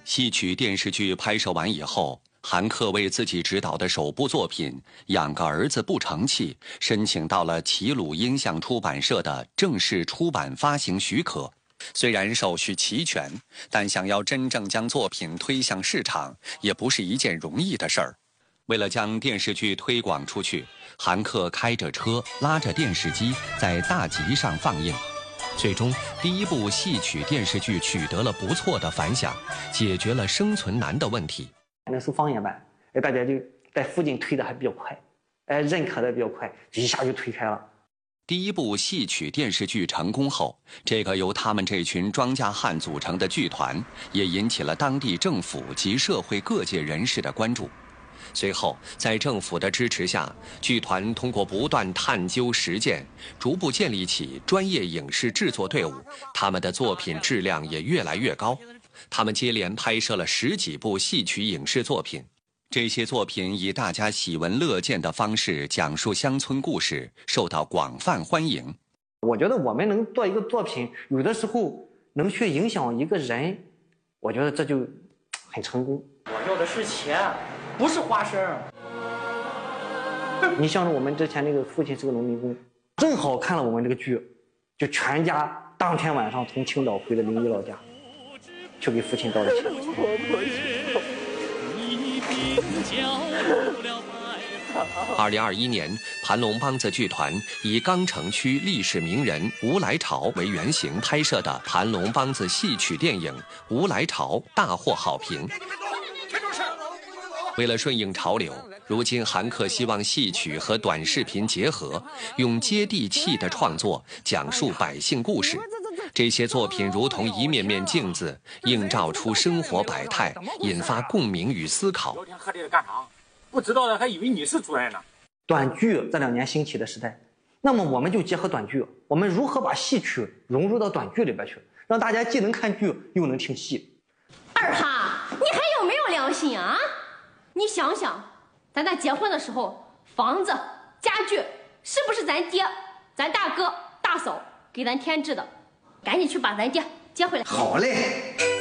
戏曲电视剧拍摄完以后，韩克为自己执导的首部作品《养个儿子不成器》申请到了齐鲁音像出版社的正式出版发行许可。虽然手续齐全，但想要真正将作品推向市场，也不是一件容易的事儿。为了将电视剧推广出去，韩克开着车，拉着电视机，在大集上放映。最终，第一部戏曲电视剧取得了不错的反响，解决了生存难的问题。 那是方言版，大家就在附近推的还比较快，认可的比较快，一下就推开了。 第一部戏曲电视剧成功后，这个由他们这群庄稼汉组成的剧团，也引起了当地政府及社会各界人士的关注。随后，在政府的支持下，剧团通过不断探究实践，逐步建立起专业影视制作队伍。他们的作品质量也越来越高。他们接连拍摄了10几部戏曲影视作品，这些作品以大家喜闻乐见的方式讲述乡村故事，受到广泛欢迎。 我觉得我们能做一个作品，有的时候能去影响一个人，我觉得这就很成功。 我要的是钱，不是花生。 你像是我们之前那个父亲是个农民工，正好看了我们这个剧，就全家当天晚上从青岛回了临沂老家，去给父亲道了歉。 2021年，盘龙梆子剧团以钢城区历史名人吴来朝为原型拍摄的盘龙梆子戏曲电影《吴来朝》大获好评。为了顺应潮流，如今韩克希望戏曲和短视频结合，用接地气的创作讲述百姓故事。这些作品如同一面面镜子，映照出生活百态，引发共鸣与思考。 昨天喝这个干啥？不知道的还以为你是主任呢。 短剧这2年兴起的时代，那么我们就结合短剧，我们如何把戏曲融入到短剧里边去，让大家既能看剧又能听戏。 二哈，你还有没有良心啊？你想想，咱结婚的时候，房子、家具是不是咱爹、咱大哥、大嫂给咱添置的？赶紧去把咱爹接回来。 好嘞。